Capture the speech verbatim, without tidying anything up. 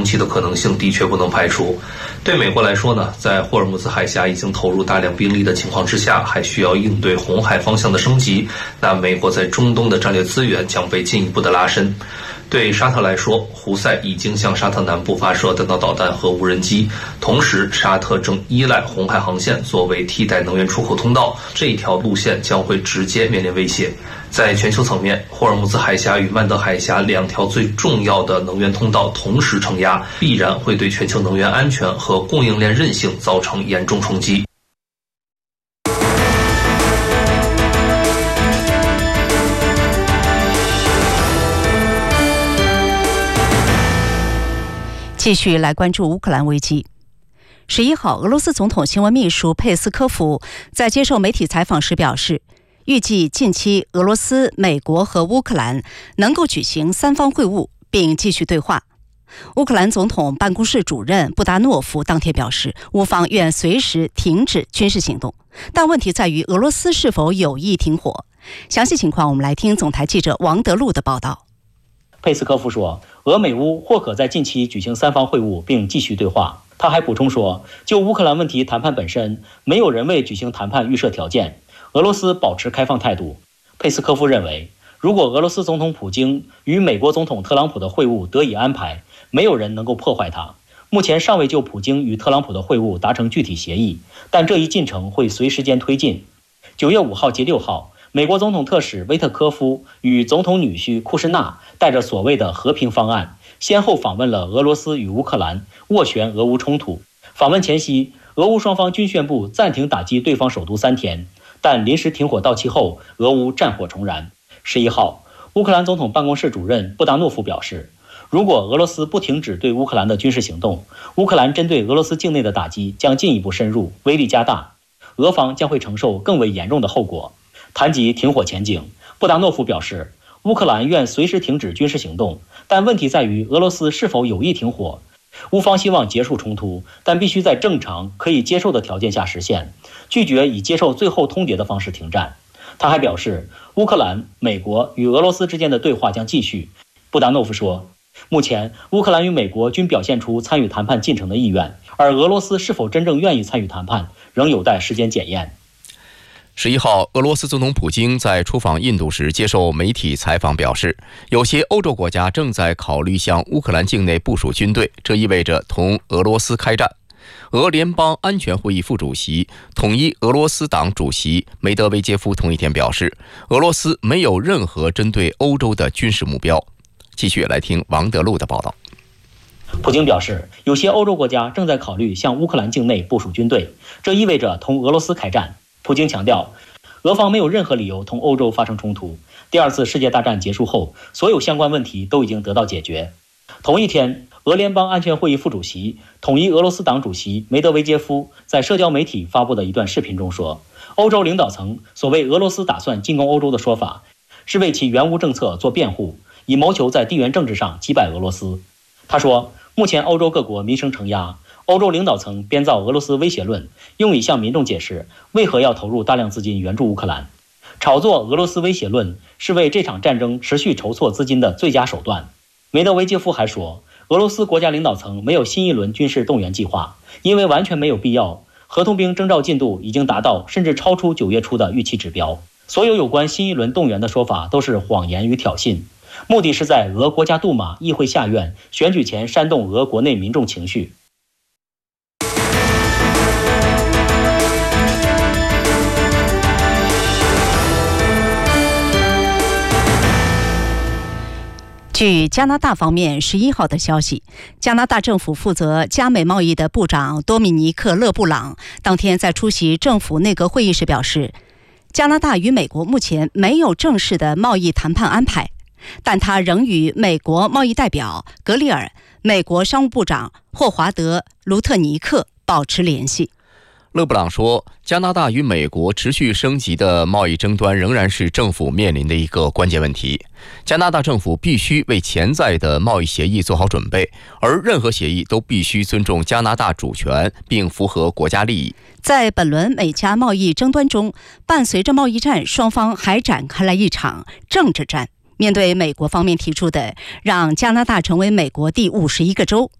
重启的可能性的确不能排除。对美国来说呢，在霍尔木兹海峡已经投入大量兵力的情况之下，还需要应对红海方向的升级，那美国在中东的战略资源将被进一步的拉伸。对沙特来说，胡塞已经向沙特南部发射弹道导弹和无人机，同时沙特正依赖红海航线作为替代能源出口通道，这一条路线将会直接面临威胁。在全球层面，霍尔木兹海峡与曼德海峡两条最重要的能源通道同时承压，必然会对全球能源安全和供应链韧性造成严重冲击。 继续来关注乌克兰危机。十一号，俄罗斯总统新闻秘书佩斯科夫在接受媒体采访时表示，预计近期俄罗斯、美国和乌克兰能够举行三方会晤，并继续对话。乌克兰总统办公室主任布达诺夫当天表示，乌方愿随时停止军事行动，但问题在于俄罗斯是否有意停火。详细情况，我们来听总台记者王德禄的报道。 佩斯科夫说，俄美乌或可在近期举行三方会晤并继续对话。他还补充说，就乌克兰问题谈判本身，没有人为举行谈判预设条件，俄罗斯保持开放态度。佩斯科夫认为，如果俄罗斯总统普京与美国总统特朗普的会晤得以安排，没有人能够破坏它。目前尚未就普京与特朗普的会晤达成具体协议，但这一进程会随时间推进。九月五号及六号，美国总统特使威特科夫与总统女婿库什纳带着所谓的和平方案，先后访问了俄罗斯与乌克兰，斡旋俄乌冲突。访问前夕，俄乌双方均宣布暂停打击对方首都三天，但临时停火到期后，俄乌战火重燃。十一号，乌克兰总统办公室主任布达诺夫表示，如果俄罗斯不停止对乌克兰的军事行动，乌克兰针对俄罗斯境内的打击将进一步深入，威力加大，俄方将会承受更为严重的后果。谈及停火前景，布达诺夫表示，乌克兰愿随时停止军事行动，但问题在于俄罗斯是否有意停火。乌方希望结束冲突，但必须在正常可以接受的条件下实现，拒绝以接受最后通牒的方式停战。他还表示，乌克兰、美国与俄罗斯之间的对话将继续。布达诺夫说，目前乌克兰与美国均表现出参与谈判进程的意愿，而俄罗斯是否真正愿意参与谈判，仍有待时间检验。 十一号，俄罗斯总统普京在出访印度时接受媒体采访表示，有些欧洲国家正在考虑向乌克兰境内部署军队，这意味着同俄罗斯开战。俄联邦安全会议副主席、统一俄罗斯党主席梅德韦杰夫同一天表示，俄罗斯没有任何针对欧洲的军事目标。继续来听王德禄的报道。 普京表示，有些欧洲国家正在考虑向乌克兰境内部署军队，这意味着同俄罗斯开战。普京强调，俄方没有任何理由同欧洲发生冲突。第二次世界大战结束后，所有相关问题都已经得到解决。同一天，俄联邦安全会议副主席、统一俄罗斯党主席梅德韦杰夫在社交媒体发布的一段视频中说，欧洲领导层所谓俄罗斯打算进攻欧洲的说法，是为其援乌政策做辩护，以谋求在地缘政治上击败俄罗斯。他说，目前欧洲各国民生承压，欧洲领导层编造俄罗斯威胁论，用以向民众解释为何要投入大量资金援助乌克兰。炒作俄罗斯威胁论是为这场战争持续筹措资金的最佳手段。梅德韦杰夫还说，俄罗斯国家领导层没有新一轮军事动员计划，因为完全没有必要。合同兵征召进度已经达到甚至超出九月初的预期指标。所有有关新一轮动员的说法都是谎言与挑衅，目的是在俄国家杜马、议会下院选举前煽动俄国内民众情绪。 据加拿大方面十一号的消息，加拿大政府负责加美贸易的部长多米尼克·勒布朗当天在出席政府内阁会议时表示，加拿大与美国目前没有正式的贸易谈判安排，但他仍与美国贸易代表格里尔、美国商务部长霍华德·卢特尼克保持联系。 勒布朗说，加拿大与美国持续升级的贸易争端仍然是政府面临的一个关键问题。加拿大政府必须为潜在的贸易协议做好准备，而任何协议都必须尊重加拿大主权并符合国家利益。 在本轮美加贸易争端中，伴随着贸易战，双方还展开了一场政治战。面对美国方面提出的让加拿大成为美国第五十一个州，